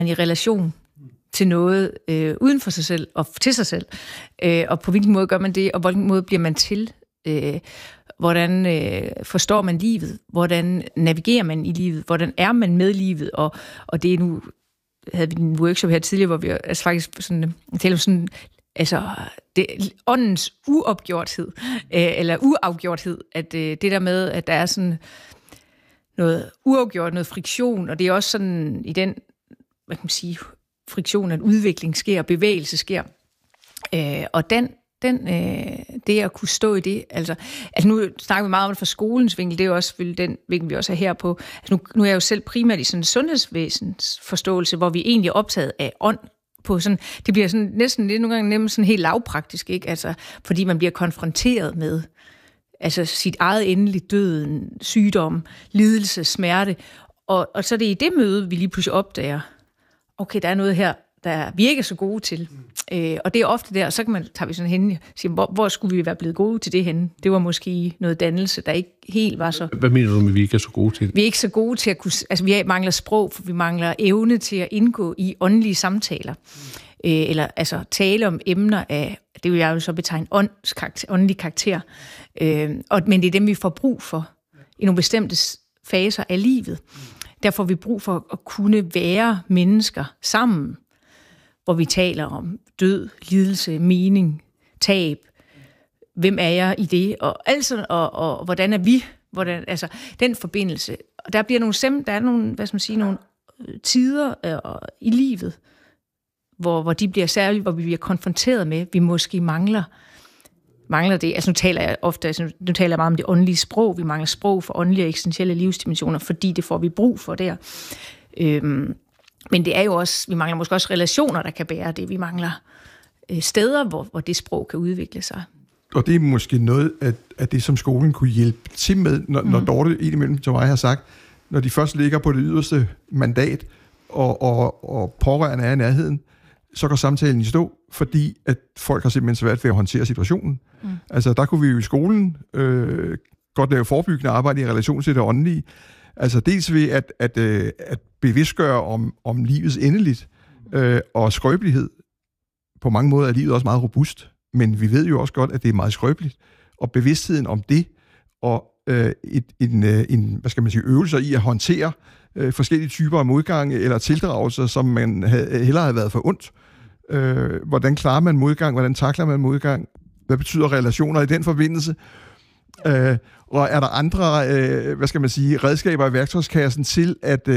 man i relation til noget uden for sig selv og til sig selv. Og på hvilken måde gør man det, og på hvilken måde bliver man til? Hvordan forstår man livet? Hvordan navigerer man i livet? Hvordan er man med livet? Og det er nu, havde vi en workshop her tidligere, hvor vi altså faktisk sådan, taler om sådan, altså åndens uopgjorthed, eller uafgjorthed, at det der med, at der er sådan noget uafgjort, noget friktion, og det er også sådan i den, hvad kan man sige, friktion, at udvikling sker, bevægelse sker. Og det at kunne stå i det, altså nu snakker vi meget om det fra skolens vinkel, det er jo også selvfølgelig den vinkel, vi også er her på. Altså nu er jeg jo selv primært i sådan en sundhedsvæsens forståelse, hvor vi egentlig er optaget af ånd, på sådan, det bliver sådan næsten lidt nogle gange nemt sådan helt lavpraktisk, ikke? Altså, fordi man bliver konfronteret med altså sit eget endeligt døden, sygdom, lidelse, smerte, og så er det i det møde, vi lige pludselig opdager, okay, der er noget her, der vi ikke er så gode til. Og det er ofte der, og så tager vi sådan hen og siger, hvor skulle vi være blevet gode til det henne? Det var måske noget dannelse, der ikke helt var så... Hvad mener du med, at vi ikke er så gode til det? Vi er ikke så gode til at kunne... Altså, vi mangler sprog, for vi mangler evne til at indgå i åndelige samtaler. Eller altså tale om emner af... Det vil jeg jo så betegne åndelig karakter. Men det er dem, vi får brug for i nogle bestemte faser af livet. Der får vi brug for at kunne være mennesker sammen, hvor vi taler om død, lidelse, mening, tab, hvem er jeg i det, og hvordan er vi, altså den forbindelse. Og der er nogle, hvad skal man sige, nogle tider i livet, hvor de bliver særligt, hvor vi bliver konfronteret med, vi måske mangler det. Altså nu taler jeg meget om det åndelige sprog. Vi mangler sprog for åndelige og eksistentielle livsdimensioner, fordi det får vi brug for der. Men det er jo også, vi mangler måske også relationer, der kan bære det. Vi mangler steder, hvor det sprog kan udvikle sig. Og det er måske noget af det, som skolen kunne hjælpe til med, når Dorte indimellem til mig har sagt, når de først ligger på det yderste mandat, og pårørende er i nærheden, så går samtalen i stå, fordi at folk har simpelthen svært ved at håndtere situationen. Altså, der kunne vi jo i skolen godt lave forebyggende arbejde i relation til det åndelige. Altså, dels ved at bevidstgøre om livets endeligt og skrøbelighed. På mange måder er livet også meget robust, men vi ved jo også godt, at det er meget skrøbeligt. Og bevidstheden om det, og hvad skal man sige, øvelser i at håndtere forskellige typer af modgang eller tildragelser, som man hellere havde været for ondt. Hvordan klarer man modgang? Hvordan takler man modgang? Hvad betyder relationer i den forbindelse? Og er der andre, hvad skal man sige, redskaber i værktøjskassen til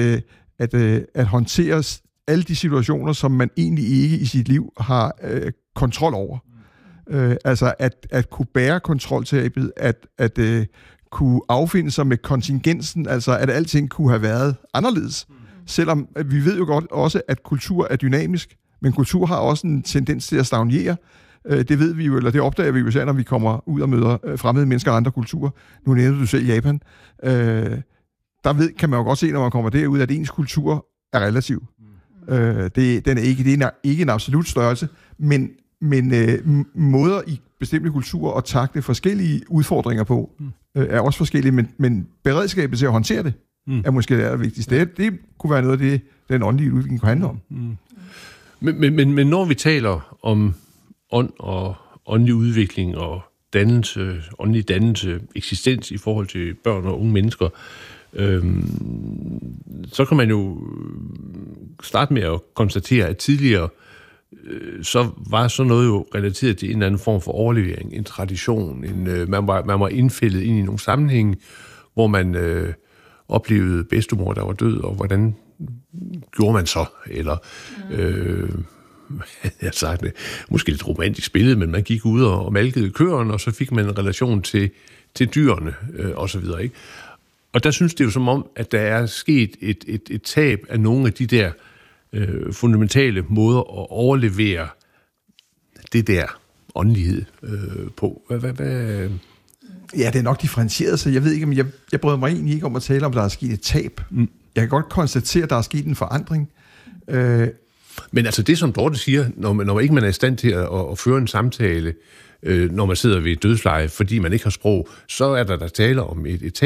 at håndtere alle de situationer, som man egentlig ikke i sit liv har kontrol over? Altså at kunne bære kontroltabet, at kunne affinde sig med kontingensen, altså at alting kunne have været anderledes. Selvom vi ved jo godt også, at kultur er dynamisk, men kultur har også en tendens til at stagnere. Det ved vi jo, eller det opdager vi jo selv, når vi kommer ud og møder fremmede mennesker og andre kulturer. Nu nævner du selv Japan. Kan man jo godt se, når man kommer derud, at ens kultur er relativ. Det er ikke en absolut størrelse, men måder i bestemte kulturer at takle forskellige udfordringer på, er også forskellige, men beredskabet til at håndtere det, er måske det vigtigste. Det kunne være noget af det, den åndelige udvikling kan handle om. Men når vi taler om ånd og åndelig udvikling og dannelse, åndelig dannelse, eksistens i forhold til børn og unge mennesker, så kan man jo starte med at konstatere, at tidligere så var sådan noget jo relateret til en eller anden form for overlevering, en tradition, man var indfældet ind i nogle sammenhænge, hvor man oplevede bedstemor, der var død, og hvordan gjorde man så? Eller, jeg har sagt det, måske lidt romantisk billede, men man gik ud og malkede køerne, og så fik man en relation til dyrene, og så videre, ikke? Og der synes det jo som om, at der er sket et tab af nogle af de der fundamentale måder at overlevere det der åndelighed på. Hvad? Ja, det er nok differentieret, så jeg ved ikke, men jeg bryder mig egentlig ikke om at tale om, der er sket et tab. Jeg kan godt konstatere, at der er sket en forandring. Men altså det, som Dorte siger, når ikke man er i stand til at føre en samtale, når man sidder ved et dødsleje, fordi man ikke har sprog, så er der tale om et tab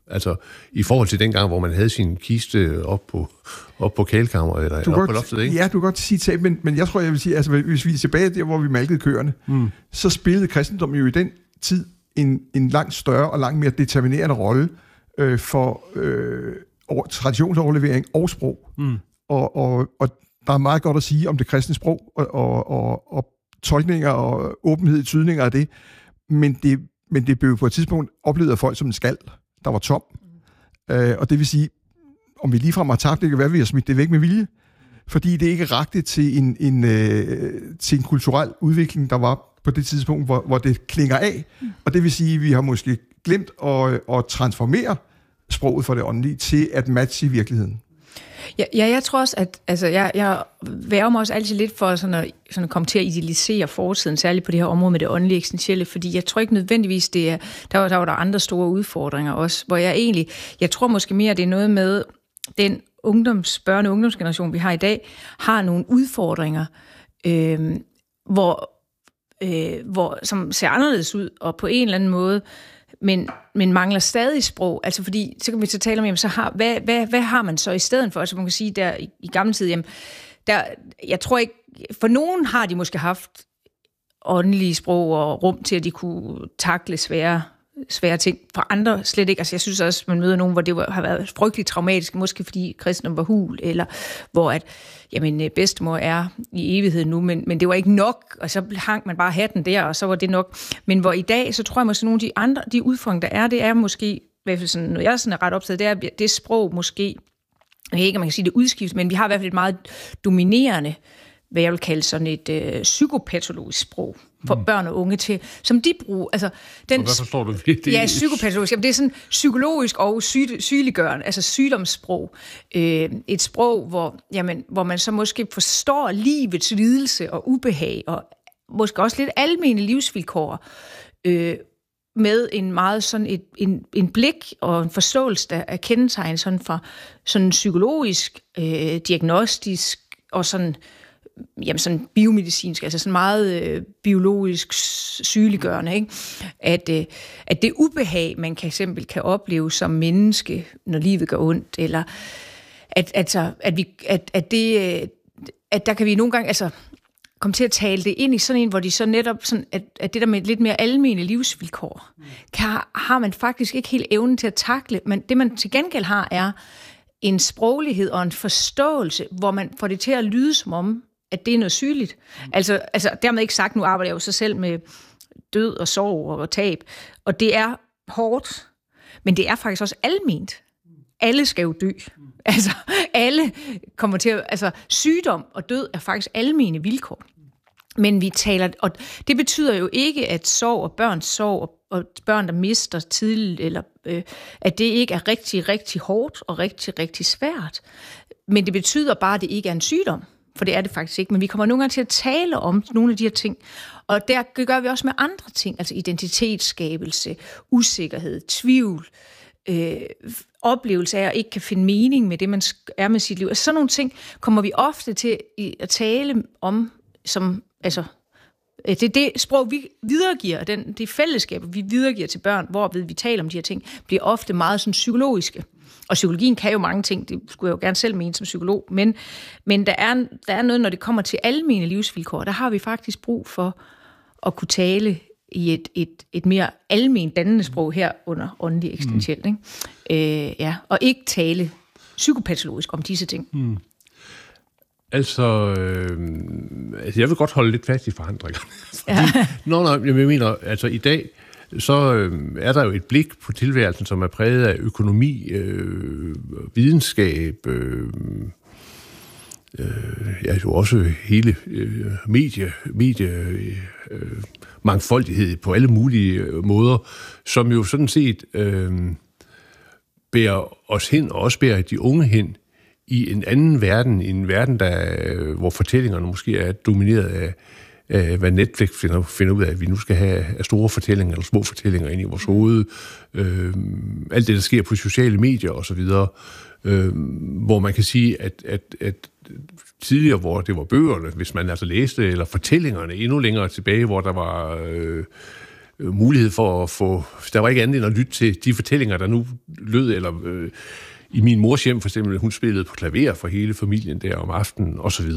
Altså, i forhold til dengang, hvor man havde sin kiste op på kælkammeret, eller op på loftet, ikke? Ja, du kan godt sige tab, men jeg tror, jeg vil sige, altså hvis vi er tilbage der, hvor vi malkede køerne, så spillede kristendommen jo i den tid en langt større og langt mere determinerende rolle for traditionsoverlevering og sprog. Og der er meget godt at sige om det kristne sprog, og tolkninger og åbenhed i tydninger af det, men det blev på et tidspunkt oplevet af folk som en skal, der var tom. Og det vil sige, om vi ligefrem har tabt, det kan være, vi har smidt det væk med vilje, fordi det ikke rakte til en kulturel udvikling, der var på det tidspunkt, hvor det klinger af. Og det vil sige, at vi har måske glemt at transformere sproget for det åndelige til at matche virkeligheden. Ja, jeg tror også, at altså, jeg værger mig også altid lidt for sådan at komme til at idealisere fortiden, særligt på det her område med det åndelige eksistentielle, fordi jeg tror ikke nødvendigvis, det er, der var der andre store udfordringer også, hvor jeg tror måske mere, det er noget med den børne- og ungdomsgeneration, vi har i dag, har nogle udfordringer, som ser anderledes ud, og på en eller anden måde, men mangler stadig sprog, altså fordi, så kan vi så tale om, jamen, hvad har man så i stedet for? Altså man kan sige, der i gamle tid, jamen, jeg tror ikke, for nogen har de måske haft åndelige sprog og rum til, at de kunne takle svære ting. For andre slet ikke. Altså jeg synes også, man møder nogen, hvor det har været frygteligt traumatisk, måske fordi kristendom var hul, eller hvor at, jamen, bedstemor er i evigheden nu, men det var ikke nok, og så hang man bare hatten der, og så var det nok. Men hvor i dag, så tror jeg måske, nogle af de udfordringer, der er, det er måske, i hvert fald sådan, når jeg sådan er ret optaget, det er det sprog måske, jeg ved ikke, om man kan sige det udskiftet, men vi har i hvert fald et meget dominerende, hvad jeg vil kalde sådan et psykopatologisk sprog for børn og unge til, som de bruger. Altså, hvad forstår du det? Ja, psykopatologisk. Jamen, det er sådan psykologisk og sygeliggørende, altså sygdomssprog. Et sprog, hvor man så måske forstår livets lidelse og ubehag, og måske også lidt almene livsvilkår, med en meget sådan en blik og en forståelse, der er kendetegnet sådan fra sådan psykologisk, diagnostisk og sådan biomedicinsk, altså sådan meget biologisk sygeliggørende, ikke? At det ubehag, man eksempel kan opleve som menneske, når livet gør ondt, eller at der kan vi nogle gange komme til at tale det ind i sådan en, hvor de så netop sådan, at det der med lidt mere almene livsvilkår, har man faktisk ikke helt evnen til at takle, men det man til gengæld har, er en sproglighed og en forståelse, hvor man får det til at lyde som om, at det er noget sygeligt. Altså dermed ikke sagt, nu arbejder jeg jo så selv med død og sorg og tab, og det er hårdt, men det er faktisk også alment. Alle skal jo dø. Altså, alle kommer til at... Altså, sygdom og død er faktisk almene vilkår. Men vi taler... Og det betyder jo ikke, at sorg og børn, der mister tidligt, eller at det ikke er rigtig, rigtig hårdt og rigtig, rigtig svært. Men det betyder bare, at det ikke er en sygdom. For det er det faktisk ikke. Men vi kommer nogle gange til at tale om nogle af de her ting. Og der gør vi også med andre ting. Altså identitetsskabelse, usikkerhed, tvivl, oplevelse af at ikke kan finde mening med det, man er med sit liv. Altså sådan nogle ting kommer vi ofte til at tale om, som, altså, det sprog, vi videregiver, det fællesskab, vi videregiver til børn, hvorved vi taler om de her ting, bliver ofte meget sådan psykologiske. Og psykologien kan jo mange ting, det skulle jeg jo gerne selv mene som psykolog, men der er noget, når det kommer til almene livsvilkår, der har vi faktisk brug for at kunne tale i et mere almen dannende sprog her under åndelig eksistentielt, ikke? Og ikke tale psykopatologisk om disse ting. Altså, jeg vil godt holde lidt fast i forandringerne. Jeg mener, altså i dag, så er der jo et blik på tilværelsen, som er præget af økonomi, videnskab, jo også hele mangfoldighed på alle mulige måder, som jo sådan set bærer os hen, og også bærer de unge hen i en anden verden, en verden, hvor fortællingerne måske er domineret af hvad Netflix finder ud af, at vi nu skal have af store fortællinger eller små fortællinger ind i vores hoved. Alt det, der sker på sociale medier osv., hvor man kan sige, at tidligere, hvor det var bøgerne, hvis man altså læste, eller fortællingerne endnu længere tilbage, hvor der var mulighed for at få... Der var ikke andet end at lytte til de fortællinger, der nu lød, eller i min mors hjem for eksempel, hun spillede på klaver for hele familien der om aftenen, og så videre.